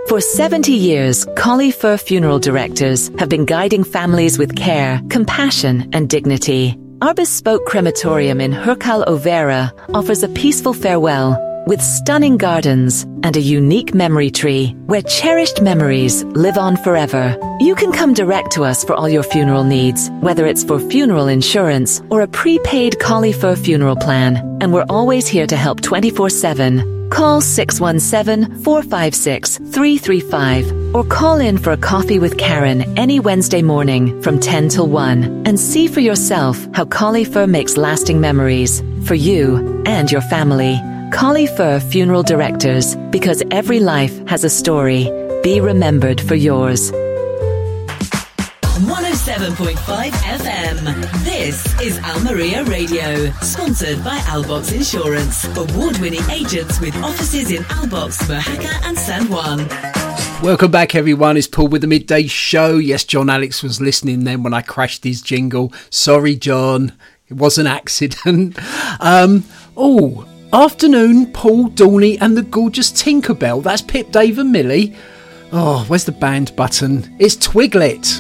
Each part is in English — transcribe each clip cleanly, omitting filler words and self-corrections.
For 70 years, Collie Fur Funeral Directors have been guiding families with care, compassion, and dignity. Our bespoke crematorium in Hercal Overa offers a peaceful farewell with stunning gardens and a unique memory tree where cherished memories live on forever. You can come direct to us for all your funeral needs, whether it's for funeral insurance or a prepaid Collie Fur funeral plan, and we're always here to help 24/7. Call 617-456-335 or call in for a coffee with Karen any Wednesday morning from 10 till 1 and see for yourself how Collie Fur makes lasting memories for you and your family. Collie Fur Funeral Directors, because every life has a story. Be remembered for yours. 107.5 FM. This is Almeria Radio, sponsored by Albox Insurance, award-winning agents with offices in Albox, Mojaca and San Juan. Welcome back, everyone. It's Paul with the Midday Show. Yes, John Alex was listening then when I crashed his jingle. Sorry, John. It was an accident. Afternoon, Paul, Dorney and the gorgeous Tinkerbell. That's Pip, Dave and Millie. Oh, where's the band button? It's Twiglet.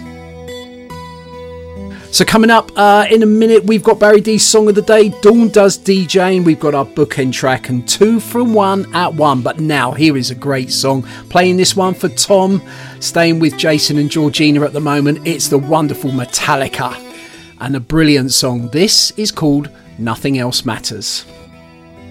So coming up in a minute, we've got Barry D's Song of the Day. Dawn does DJing. We've got our bookend track and 2 from 1 at 1. But now, here is a great song. Playing this one for Tom. Staying with Jason and Georgina at the moment. It's the wonderful Metallica. And a brilliant song. This is called Nothing Else Matters.